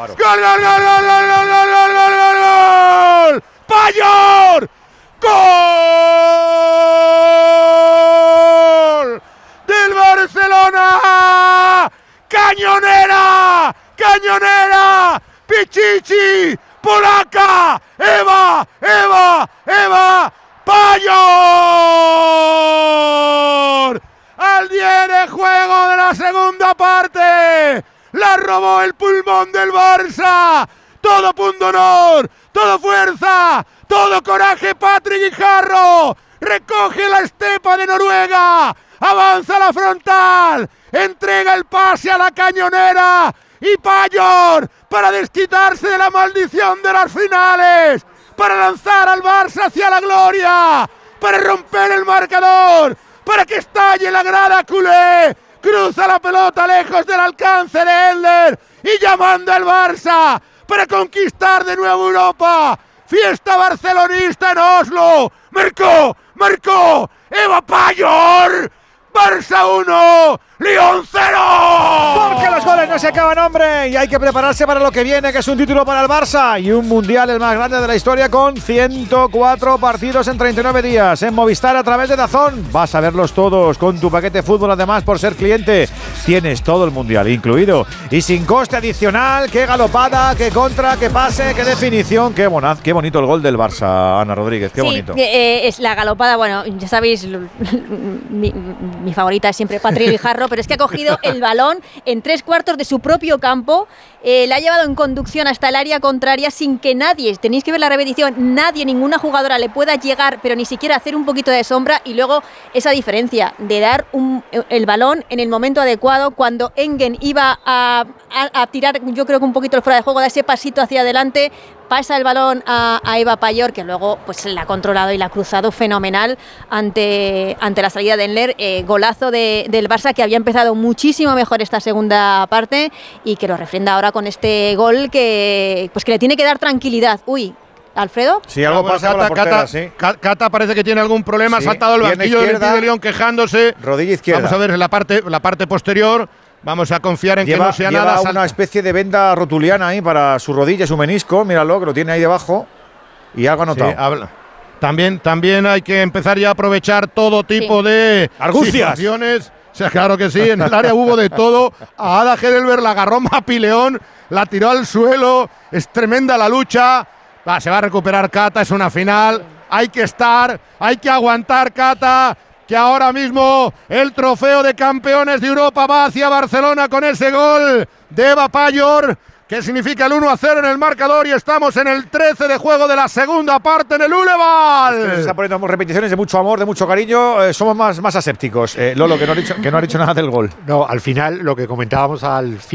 Claro. ¡Gol, gol, gol, gol, gol, gol, gol, gol, gol, gol, gol! ¡Pallor! ¡Gol! ¡Del Barcelona! ¡Cañonera! ¡Cañonera! ¡Pichichi! ¡Polaca! ¡Eva! ¡Pallor! Al 10 de juego de la segunda parte. La robó el pulmón del Barça. Todo punto honor, todo fuerza, todo coraje. Patrick Guijarro recoge la estepa de Noruega. Avanza a la frontal. Entrega el pase a la cañonera. Y Pallor para desquitarse de la maldición de las finales. Para lanzar al Barça hacia la gloria. Para romper el marcador. Para que estalle la grada culé. Cruza la pelota lejos del alcance de Elder y llamando al Barça para conquistar de nuevo Europa. Fiesta barcelonista en Oslo. Marcó Eva Pallor. Barça 1, Lyon 0. Porque los goles no se acaban, hombre, y hay que prepararse para lo que viene, que es un título para el Barça y un mundial el más grande de la historia, con 104 partidos en 39 días en Movistar a través de DAZN. Vas a verlos todos con tu paquete fútbol. Además, por ser cliente, tienes todo el mundial incluido y sin coste adicional. Qué galopada, qué contra, qué pase, qué definición. Qué bonito el gol del Barça, Ana Rodríguez, qué bonito. Es la galopada, bueno, ya sabéis, mi favorita es siempre Patrick Guijarro, pero es que ha cogido el balón en 3/4 de su propio campo, la ha llevado en conducción hasta el área contraria sin que nadie, tenéis que ver la repetición, ninguna jugadora le pueda llegar, pero ni siquiera hacer un poquito de sombra. Y luego esa diferencia de dar el balón en el momento adecuado, cuando Engen iba a tirar, yo creo que un poquito fuera de juego, da ese pasito hacia adelante, pasa el balón a Eva Pallor, que luego pues la ha controlado y la ha cruzado fenomenal ante la salida de Enler. Golazo del Barça, que había empezado muchísimo mejor esta segunda parte y que lo refrenda ahora con este gol que le tiene que dar tranquilidad. Uy, Alfredo. Sí, algo pasa con la portera, sí. Cata parece que tiene algún problema, Sí, ha saltado el banquillo de León quejándose. Rodilla izquierda. Vamos a ver la parte posterior. Vamos a confiar en que no sea nada. Lleva una especie de venda rotuliana ahí para su rodilla, su menisco. Míralo, que lo tiene ahí debajo. Y algo anotado. Sí, también hay que empezar ya a aprovechar todo tipo de situaciones. O sea, claro que sí, en el área hubo de todo. A Ada Heidelberg la agarró Mapileón, la tiró al suelo. Es tremenda la lucha. Se va a recuperar Cata, es una final. Hay que aguantar, Cata, que ahora mismo el trofeo de campeones de Europa va hacia Barcelona con ese gol de Eva Pallor, que significa el 1-0 en el marcador, y estamos en el 13 de juego de la segunda parte en el Uleval. Se está poniendo repeticiones de mucho amor, de mucho cariño. Somos más asépticos. Lolo, que no ha dicho nada del gol. No, al final, lo que comentábamos al final.